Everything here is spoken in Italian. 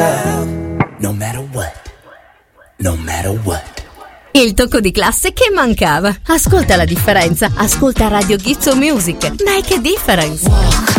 No matter what. No matter what. Il tocco di classe che mancava. Ascolta la differenza. Ascolta Radio Gizzo Music. Make a difference. Walk